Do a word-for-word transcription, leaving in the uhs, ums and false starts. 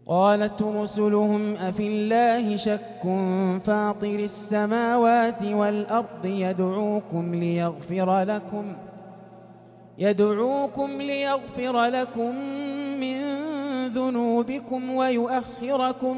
قالت رسلهم أفي الله شك فاطر السماوات والأرض يدعوكم ليغفر لكم يدعوكم ليغفر لكم من ذنوبكم ويؤخركم